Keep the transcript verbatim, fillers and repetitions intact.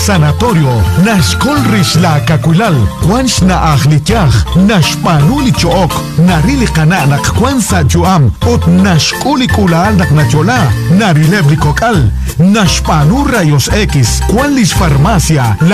Sanatorio, Nashkolrish la Kakulal, Quans na Akhlityach, Nashpanuli Chook, Narili Kana nak Kwansa Juam, Ot Nashkuli Kulal nak Nachola, Narilebri Kokal, Nashpanu Rayos X, Quanlis Farmacia,